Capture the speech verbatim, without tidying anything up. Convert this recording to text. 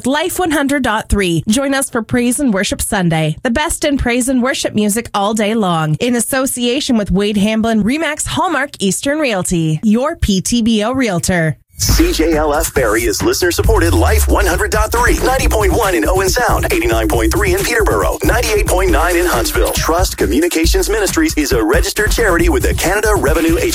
Life one hundred point three. Join us for Praise and Worship Sunday. The best in praise and worship music all day long. In association with Wade Hamblin, Remax Hallmark Eastern Realty. Your P T B O Realtor. C J L F Barrie is listener-supported Life one hundred point three, ninety point one in Owen Sound, eighty-nine point three in Peterborough, ninety-eight point nine in Huntsville. Trust Communications Ministries is a registered charity with the Canada Revenue Agency.